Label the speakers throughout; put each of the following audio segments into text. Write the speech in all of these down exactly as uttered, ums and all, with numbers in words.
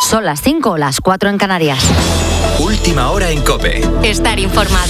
Speaker 1: Son las cinco, las cuatro en Canarias.
Speaker 2: Última hora en COPE.
Speaker 1: Estar informado.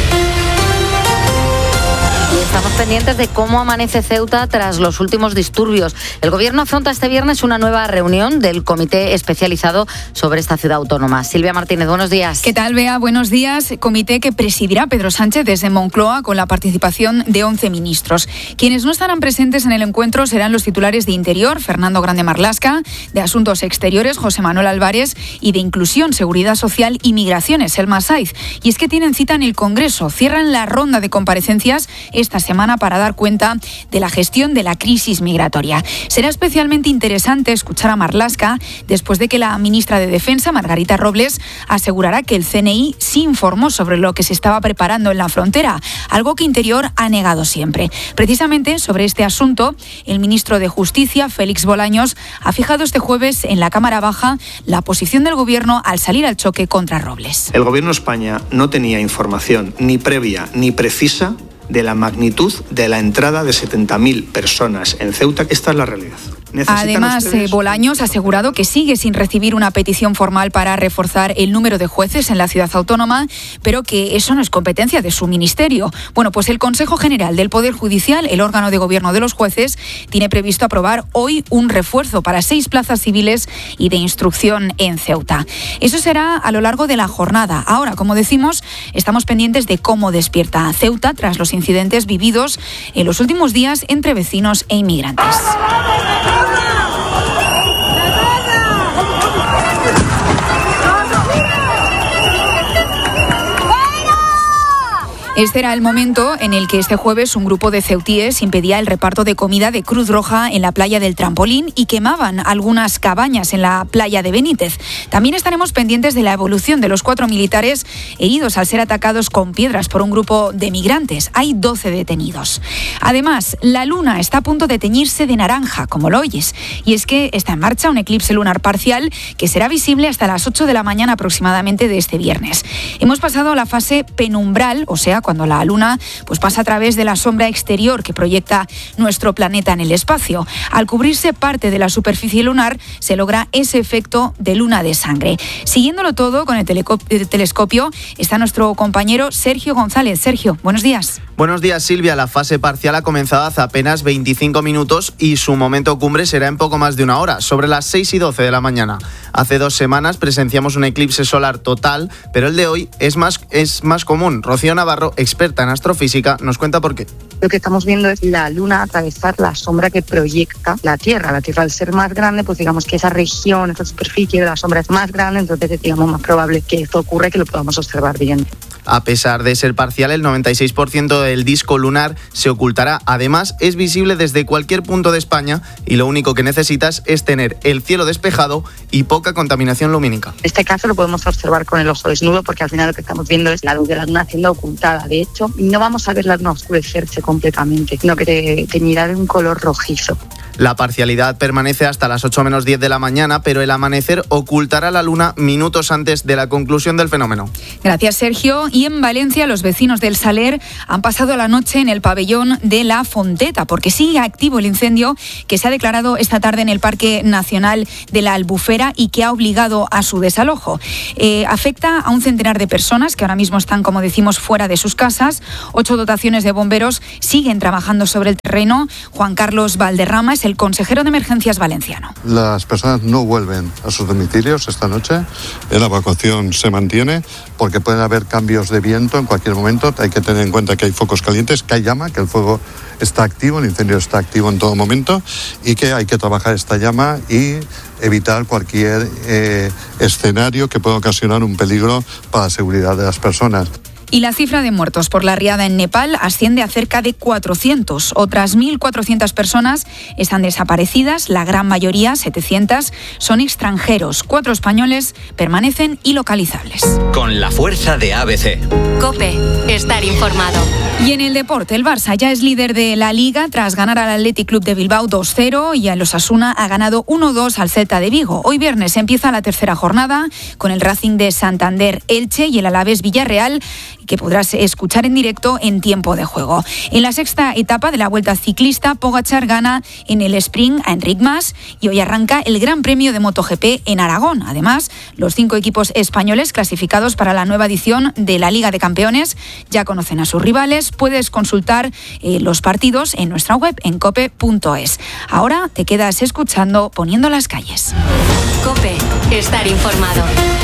Speaker 1: Y estamos pendientes de cómo amanece Ceuta tras los últimos disturbios. El Gobierno afronta este viernes una nueva reunión del Comité Especializado sobre esta ciudad autónoma. Silvia Martínez, buenos días.
Speaker 3: ¿Qué tal, Bea? Buenos días. Comité que presidirá Pedro Sánchez desde Moncloa con la participación de once ministros. Quienes no estarán presentes en el encuentro serán los titulares de Interior, Fernando Grande Marlaska, de Asuntos Exteriores, José Manuel Álvarez, y de Inclusión, Seguridad Social y Migraciones, Elma Saiz. Y es que tienen cita en el Congreso. Cierran la ronda de comparecencias esta semana para dar cuenta de la gestión de la crisis migratoria. Será especialmente interesante escuchar a Marlaska después de que la ministra de Defensa, Margarita Robles, asegurará que el C N I sí informó sobre lo que se estaba preparando en la frontera, algo que Interior ha negado siempre. Precisamente sobre este asunto, el ministro de Justicia, Félix Bolaños, ha fijado este jueves en la Cámara Baja la posición del Gobierno al salir al choque contra Robles.
Speaker 4: El Gobierno de España no tenía información ni previa ni precisa de la magnitud de la entrada de setenta mil personas en Ceuta. Esta es la realidad.
Speaker 3: Además, ustedes... Bolaños ha asegurado que sigue sin recibir una petición formal para reforzar el número de jueces en la ciudad autónoma, pero que eso no es competencia de su ministerio. Bueno, pues el Consejo General del Poder Judicial, el órgano de gobierno de los jueces, tiene previsto aprobar hoy un refuerzo para seis plazas civiles y de instrucción en Ceuta. Eso será a lo largo de la jornada. Ahora, como decimos, estamos pendientes de cómo despierta Ceuta tras los incidentes vividos en los últimos días entre vecinos e inmigrantes. Este era el momento en el que este jueves un grupo de ceutíes impedía el reparto de comida de Cruz Roja en la playa del Trampolín y quemaban algunas cabañas en la playa de Benítez. También estaremos pendientes de la evolución de los cuatro militares heridos al ser atacados con piedras por un grupo de migrantes. Hay doce detenidos. Además, la luna está a punto de teñirse de naranja, como lo oyes. Y es que está en marcha un eclipse lunar parcial que será visible hasta las ocho de la mañana aproximadamente de este viernes. Hemos pasado a la fase penumbral, o sea, cuando la luna pues pasa a través de la sombra exterior que proyecta nuestro planeta en el espacio. Al cubrirse parte de la superficie lunar, se logra ese efecto de luna de sangre. Siguiéndolo todo con el, teleco- el telescopio está nuestro compañero Sergio González. Sergio, buenos días.
Speaker 5: Buenos días, Silvia. La fase parcial ha comenzado hace apenas veinticinco minutos y su momento cumbre será en poco más de una hora, sobre las seis y doce de la mañana. Hace dos semanas presenciamos un eclipse solar total, pero el de hoy es más, es más común. Rocío Navarro, experta en astrofísica, nos cuenta por qué.
Speaker 6: Lo que estamos viendo es la luna atravesar la sombra que proyecta la Tierra. La Tierra, al ser más grande, pues digamos que esa región, esa superficie de la sombra es más grande, entonces es digamos más probable que esto ocurra y que lo podamos observar bien.
Speaker 5: A pesar de ser parcial, el noventa y seis por ciento del disco lunar se ocultará. Además, es visible desde cualquier punto de España y lo único que necesitas es tener el cielo despejado y poca contaminación lumínica.
Speaker 6: En este caso lo podemos observar con el ojo desnudo porque al final lo que estamos viendo es la luz de la luna siendo ocultada. De hecho, no vamos a ver la luna oscurecerse completamente, sino que te teñirá de un color rojizo.
Speaker 5: La parcialidad permanece hasta las ocho menos diez de la mañana, pero el amanecer ocultará la luna minutos antes de la conclusión del fenómeno.
Speaker 3: Gracias, Sergio. Y en Valencia, los vecinos del Saler han pasado la noche en el pabellón de La Fonteta, porque sigue activo el incendio que se ha declarado esta tarde en el Parque Nacional de la Albufera y que ha obligado a su desalojo. Eh, afecta a un centenar de personas que ahora mismo están, como decimos, fuera de sus casas. Ocho dotaciones de bomberos siguen trabajando sobre el terreno. Juan Carlos Valderrama es el consejero de Emergencias valenciano.
Speaker 7: Las personas no vuelven a sus domicilios esta noche. La evacuación se mantiene porque pueden haber cambios de viento en cualquier momento. Hay que tener en cuenta que hay focos calientes, que hay llama, que el fuego está activo, el incendio está activo en todo momento y que hay que trabajar esta llama y evitar cualquier eh, escenario que pueda ocasionar un peligro para la seguridad de las personas.
Speaker 3: Y la cifra de muertos por la riada en Nepal asciende a cerca de cuatrocientos. Otras mil cuatrocientas personas están desaparecidas, la gran mayoría, setecientas, son extranjeros. Cuatro españoles permanecen ilocalizables.
Speaker 2: Con la fuerza de A B C.
Speaker 1: COPE, estar informado.
Speaker 3: Y en el deporte, el Barça ya es líder de la Liga tras ganar al Athletic Club de Bilbao dos cero y el Osasuna ha ganado uno dos al Celta de Vigo. Hoy viernes empieza la tercera jornada con el Racing de Santander Elche y el Alavés Villarreal, que podrás escuchar en directo en tiempo de juego. En la sexta etapa de la Vuelta Ciclista, Pogačar gana en el sprint a Enric Mas y hoy arranca el Gran Premio de MotoGP en Aragón. Además, los cinco equipos españoles clasificados para la nueva edición de la Liga de Campeones ya conocen a sus rivales. Puedes consultar eh, los partidos en nuestra web en cope punto es. Ahora te quedas escuchando Poniendo las calles.
Speaker 8: COPE. Estar informado.